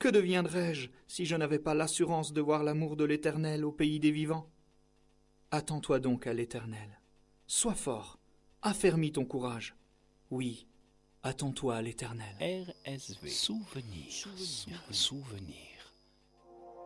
Que deviendrais-je si je n'avais pas l'assurance de voir l'amour de l'Éternel au pays des vivants? Attends-toi donc à l'Éternel. Sois fort, affermis ton courage. Oui, attends-toi à l'Éternel. RSV. Souvenir.